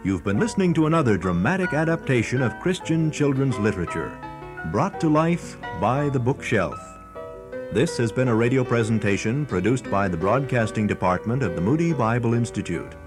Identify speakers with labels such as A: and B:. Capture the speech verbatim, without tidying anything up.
A: You've been listening to another dramatic adaptation of Christian children's literature, brought to life by The Bookshelf. This has been a radio presentation produced by the Broadcasting Department of the Moody Bible Institute.